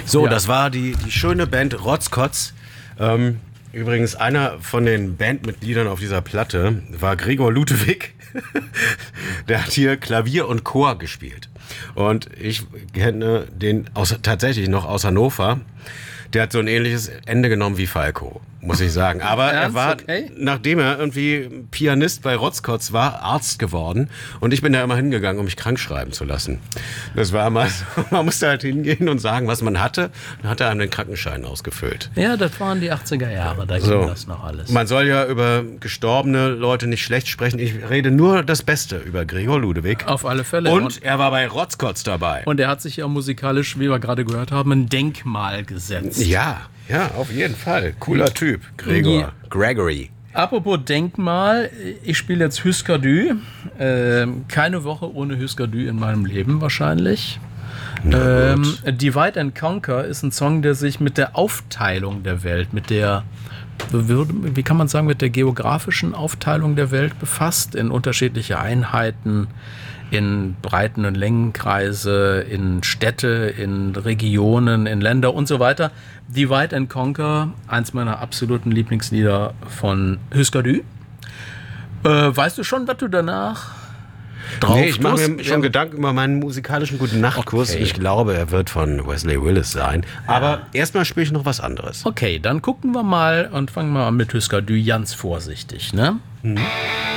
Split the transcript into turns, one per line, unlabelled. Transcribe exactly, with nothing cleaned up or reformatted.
So,
Ja.
das war die, die schöne Band Rotzkotz. Ähm, übrigens, einer von den Bandmitgliedern auf dieser Platte war Gregor Ludewig. Der hat hier Klavier und Chor gespielt. Und ich kenne den aus, tatsächlich noch aus Hannover. Der hat so ein ähnliches Ende genommen wie Falco, muss ich sagen. Aber er
Ernst?
war,
Okay.
nachdem er irgendwie Pianist bei Rotzkotz war, Arzt geworden. Und ich bin da immer hingegangen, um mich krank schreiben zu lassen. Das war mal so, man musste halt hingehen und sagen, was man hatte. Dann hat er einem den Krankenschein ausgefüllt.
Ja, das waren die achtziger Jahre, da ging
So.
das noch alles.
Man soll ja über gestorbene Leute nicht schlecht sprechen. Ich rede nur das Beste über Gregor Ludewig.
Auf alle Fälle.
Und er war bei Rotzkotz dabei.
Und er hat sich ja musikalisch, wie wir gerade gehört haben, ein Denkmal gesetzt.
Ja, ja, auf jeden Fall. Cooler Typ, Gregor.
Ja.
Gregory.
Apropos Denkmal, ich spiele jetzt Husker Du. Ähm, keine Woche ohne Husker Du in meinem Leben wahrscheinlich. Ähm, Divide and Conquer ist ein Song, der sich mit der Aufteilung der Welt, mit der, wie kann man sagen, mit der geografischen Aufteilung der Welt befasst, in unterschiedliche Einheiten, in Breiten- und Längenkreise, in Städte, in Regionen, in Länder und so weiter. Divide and Conquer, eins meiner absoluten Lieblingslieder von Husker Du. Äh, weißt du schon, was du danach drauf
Nee, ich mache
tust?
mir schon Gedanken über meinen musikalischen Gute-Nacht-Kurs.
Okay.
Ich glaube, er wird von Wesley Willis sein. Aber erstmal spiele ich noch was anderes.
Okay, dann gucken wir mal und fangen wir an mit Husker Du ganz vorsichtig, ne?
Mhm.